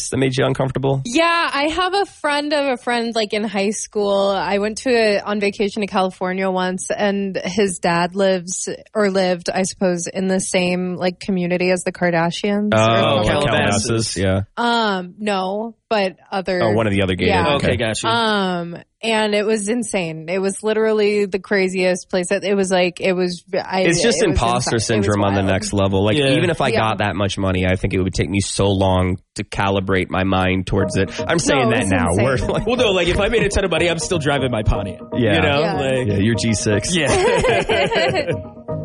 that made you uncomfortable? Yeah, I have a friend of a friend, like in high school. I went on vacation to California once, and his dad lived, I suppose, in the same like community as the Kardashians. Oh, Calabasas, yeah. No, but other. Oh, one of the other gated. Yeah. Okay, gotcha. And it was insane. It was literally the craziest place. It's just imposter syndrome on the next level. Like, even if I got that much money, I think it would take me so long to calibrate my mind towards it. I'm saying that now. Well, no, like if I made a ton of money, I'm still driving my Pontiac. Yeah. You know? Yeah, your G6. Yeah.